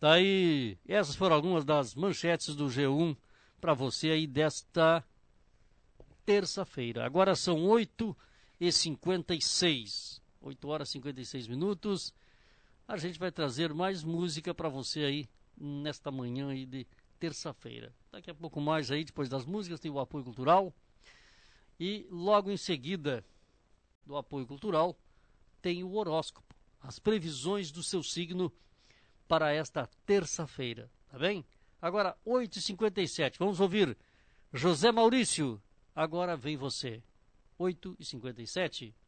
Daí, essas foram algumas das manchetes do G1 para você aí desta terça-feira. Agora são 8h56. 8 horas e 56 minutos. A gente vai trazer mais música para você aí nesta manhã aí de terça-feira. Daqui a pouco mais aí, depois das músicas, tem o apoio cultural. E logo em seguida do apoio cultural, tem o horóscopo. As previsões do seu signo para esta terça-feira, tá bem? Agora, 8h57, vamos ouvir José Maurício. Agora vem você. 8h57.